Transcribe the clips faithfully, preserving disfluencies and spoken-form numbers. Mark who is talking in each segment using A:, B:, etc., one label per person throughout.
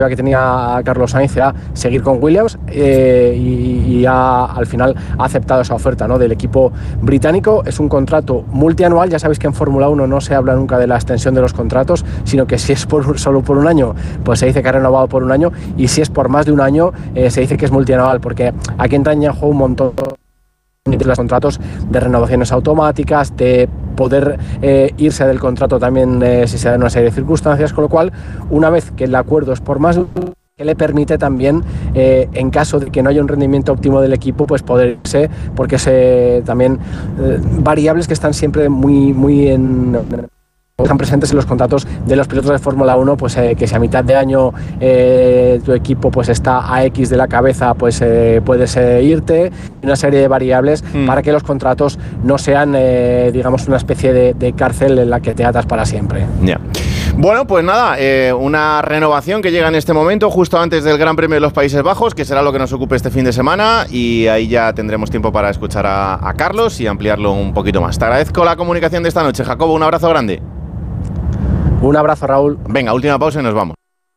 A: que tenía Carlos Sainz era seguir con Williams eh, y, y ha, al final ha aceptado esa oferta, ¿no?, del equipo británico. Es un contrato multianual, ya sabéis que en Fórmula uno no se habla nunca de la extensión de los contratos, sino que si es por, solo por un año, pues se dice que ha renovado por un año, y si es por más de un año, eh, se dice que es multianual, porque aquí entran ya en juego un montón de los contratos de renovaciones automáticas, de poder eh, irse del contrato también eh, si se dan una serie de circunstancias, con lo cual, una vez que el acuerdo es por más de un que le permite también, eh, en caso de que no haya un rendimiento óptimo del equipo, pues poder irse, porque es también eh, variables que están siempre muy, muy en... están presentes en los contratos de los pilotos de Fórmula uno, pues eh, que si a mitad de año eh, tu equipo pues está a X de la cabeza, pues eh, puedes eh, irte, una serie de variables mm. para que los contratos no sean, eh, digamos, una especie de, de cárcel en la que te atas para siempre.
B: Ya. Bueno, pues nada, eh, una renovación que llega en este momento, justo antes del Gran Premio de los Países Bajos, que será lo que nos ocupe este fin de semana, y ahí ya tendremos tiempo para escuchar a, a Carlos y ampliarlo un poquito más. Te agradezco la comunicación de esta noche, Jacobo, un abrazo grande.
A: Un abrazo, Raúl.
B: Venga, última pausa y nos vamos.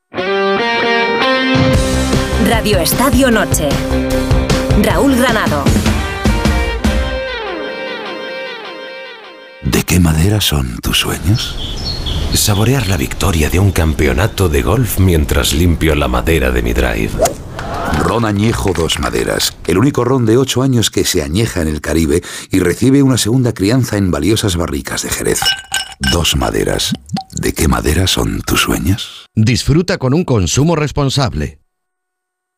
C: Radio Estadio Noche. Raúl Granado.
D: ¿De qué madera son tus sueños?
E: Saborear la victoria de un campeonato de golf mientras limpio la madera de mi drive.
D: Ron Añejo Dos Maderas, el único ron de ocho años que se añeja en el Caribe y recibe una segunda crianza en valiosas barricas de Jerez. Dos Maderas. ¿De qué madera son tus sueños?
F: Disfruta con un consumo responsable.